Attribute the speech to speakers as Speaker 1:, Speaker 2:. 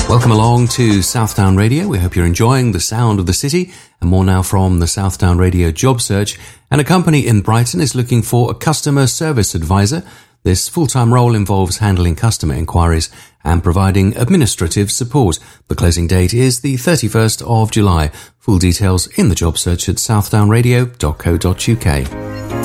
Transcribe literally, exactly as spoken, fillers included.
Speaker 1: Welcome along to Southdown Radio. We hope you're enjoying the sound of the city, and more now from the Southdown Radio job search. And a company in Brighton is looking for a customer service advisor. This full-time role involves handling customer inquiries and providing administrative support. The closing date is the thirty-first of July. Full details in the job search at southdown radio dot co dot uk.